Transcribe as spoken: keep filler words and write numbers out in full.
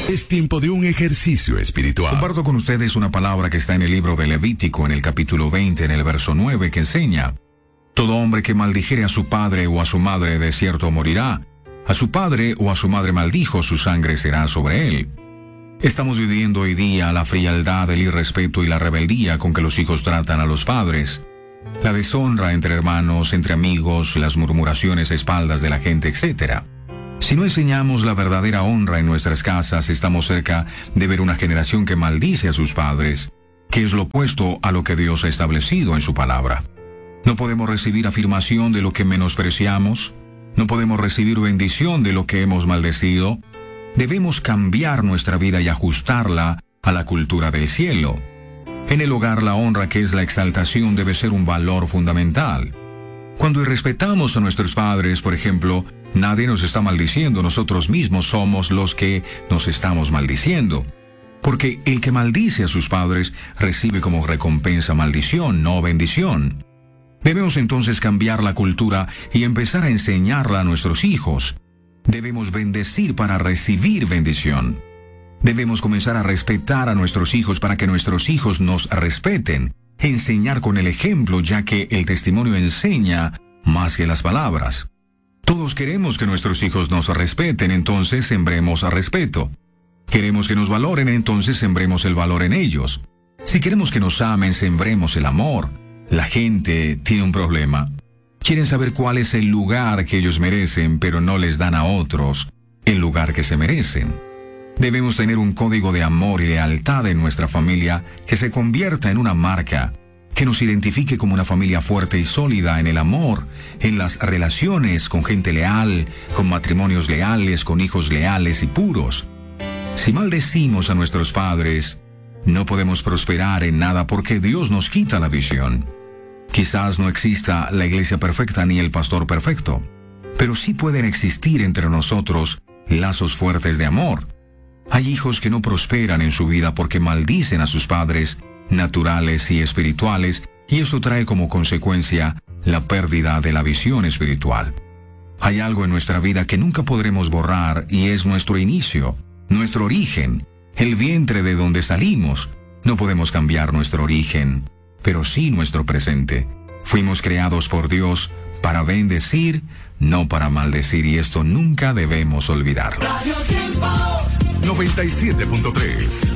Es tiempo de un ejercicio espiritual. Comparto con ustedes una palabra que está en el libro de Levítico, en el capítulo veinte, en el verso nueve, que enseña: todo hombre que maldijere a su padre o a su madre de cierto morirá. A su padre o a su madre maldijo, su sangre será sobre él. Estamos viviendo hoy día la frialdad, el irrespeto y la rebeldía con que los hijos tratan a los padres. La deshonra entre hermanos, entre amigos, las murmuraciones a espaldas de la gente, etcétera. Si no enseñamos la verdadera honra en nuestras casas, estamos cerca de ver una generación que maldice a sus padres, que es lo opuesto a lo que Dios ha establecido en su palabra. No podemos recibir afirmación de lo que menospreciamos, no podemos recibir bendición de lo que hemos maldecido. Debemos cambiar nuestra vida y ajustarla a la cultura del cielo. En el hogar, la honra, que es la exaltación, debe ser un valor fundamental. Cuando irrespetamos a nuestros padres, por ejemplo, nadie nos está maldiciendo, nosotros mismos somos los que nos estamos maldiciendo. Porque el que maldice a sus padres recibe como recompensa maldición, no bendición. Debemos entonces cambiar la cultura y empezar a enseñarla a nuestros hijos. Debemos bendecir para recibir bendición. Debemos comenzar a respetar a nuestros hijos para que nuestros hijos nos respeten. Enseñar con el ejemplo, ya que el testimonio enseña más que las palabras. Todos queremos que nuestros hijos nos respeten, entonces sembremos respeto. Queremos que nos valoren, entonces sembremos el valor en ellos. Si queremos que nos amen, sembremos el amor. La gente tiene un problema. Quieren saber cuál es el lugar que ellos merecen, pero no les dan a otros el lugar que se merecen. Debemos tener un código de amor y lealtad en nuestra familia que se convierta en una marca, que nos identifique como una familia fuerte y sólida en el amor, en las relaciones con gente leal, con matrimonios leales, con hijos leales y puros. Si maldecimos a nuestros padres, no podemos prosperar en nada porque Dios nos quita la visión. Quizás no exista la iglesia perfecta ni el pastor perfecto, pero sí pueden existir entre nosotros lazos fuertes de amor. Hay hijos que no prosperan en su vida porque maldicen a sus padres naturales y espirituales, y eso trae como consecuencia la pérdida de la visión espiritual. Hay algo en nuestra vida que nunca podremos borrar y es nuestro inicio, nuestro origen, el vientre de donde salimos. No podemos cambiar nuestro origen, pero sí nuestro presente. Fuimos creados por Dios para bendecir, no para maldecir, y esto nunca debemos olvidarlo. noventa y siete punto tres